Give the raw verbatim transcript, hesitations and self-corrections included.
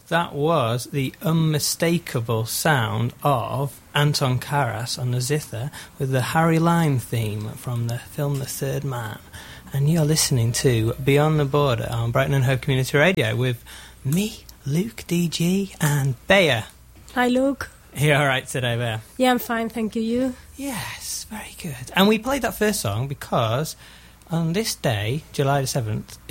that was the unmistakable sound of Anton Karas on the zither with the Harry Lime theme from the film The Third Man. And you're listening to Beyond the Border on Brighton and Hove Community Radio with me, Luke D G, and Bea. Hi, Luke. Are you alright today, Bea? Yeah, I'm fine, thank you. You? Yes, very good. And we played that first song because on this day, July the seventh,